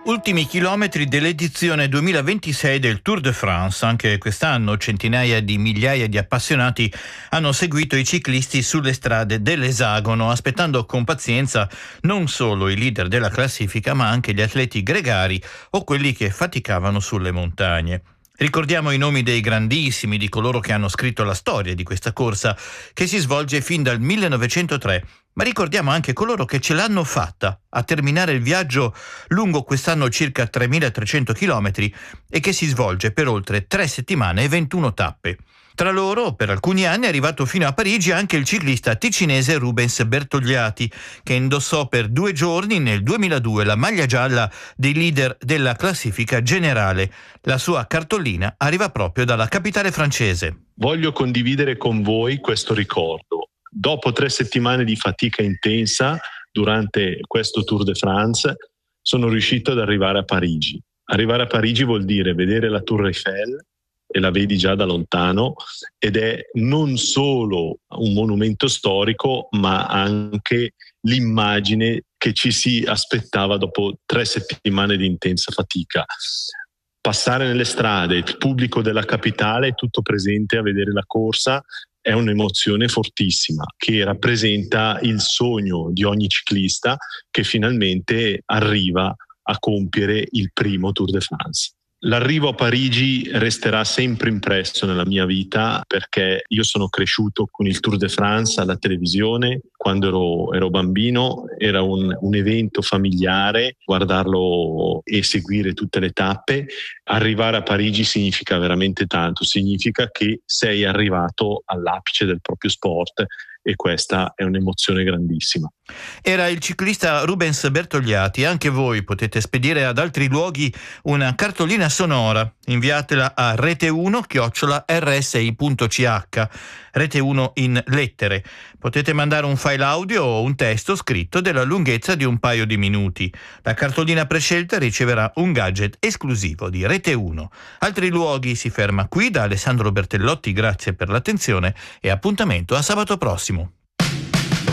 Ultimi chilometri dell'edizione 2026 del Tour de France. Anche quest'anno centinaia di migliaia di appassionati hanno seguito i ciclisti sulle strade dell'Esagono, aspettando con pazienza non solo i leader della classifica, ma anche gli atleti gregari o quelli che faticavano sulle montagne. Ricordiamo i nomi dei grandissimi, di coloro che hanno scritto la storia di questa corsa che si svolge fin dal 1903, ma ricordiamo anche coloro che ce l'hanno fatta a terminare il viaggio lungo quest'anno circa 3.300 chilometri e che si svolge per oltre 3 settimane e 21 tappe. Tra loro, per alcuni anni, è arrivato fino a Parigi anche il ciclista ticinese Rubens Bertogliati, che indossò per 2 giorni nel 2002 la maglia gialla dei leader della classifica generale. La sua cartolina arriva proprio dalla capitale francese. Voglio condividere con voi questo ricordo. Dopo 3 settimane di fatica intensa durante questo Tour de France, sono riuscito ad arrivare a Parigi. Arrivare a Parigi vuol dire vedere la Tour Eiffel, e la vedi già da lontano, ed è non solo un monumento storico, ma anche l'immagine che ci si aspettava dopo 3 settimane di intensa fatica. Passare nelle strade, il pubblico della capitale è tutto presente a vedere la corsa, è un'emozione fortissima che rappresenta il sogno di ogni ciclista che finalmente arriva a compiere il primo Tour de France. L'arrivo a Parigi resterà sempre impresso nella mia vita, perché io sono cresciuto con il Tour de France alla televisione. Quando ero bambino era un evento familiare, guardarlo e seguire tutte le tappe. Arrivare a Parigi significa veramente tanto, significa che sei arrivato all'apice del proprio sport, e questa è un'emozione grandissima. Era il ciclista Rubens Bertogliati. Anche voi potete spedire ad altri luoghi una cartolina sonora. Inviatela a rete1@rsi.ch, Rete1 in lettere. Potete mandare un file audio o un testo scritto della lunghezza di un paio di minuti. La cartolina prescelta riceverà un gadget esclusivo di Rete1. Altri luoghi si ferma qui. Da Alessandro Bertellotti, grazie per l'attenzione e appuntamento a sabato prossimo.